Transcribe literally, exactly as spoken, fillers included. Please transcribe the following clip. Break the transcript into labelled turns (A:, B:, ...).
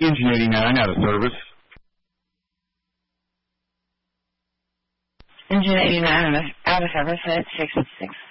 A: Engine eighty-nine out of service.
B: Engine eighty-nine out of service at six six.